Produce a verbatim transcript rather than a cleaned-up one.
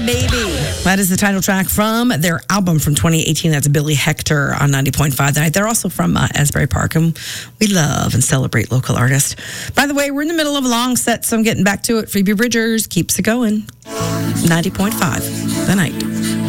baby. That is the title track from their album from twenty eighteen. That's Billy Hector on ninety point five tonight. They're also from uh, Asbury Park, and we love and celebrate local artists. By the way, we're in the middle of a long set, so I'm getting back to it. Phoebe Bridgers keeps it going. ninety point five, the night.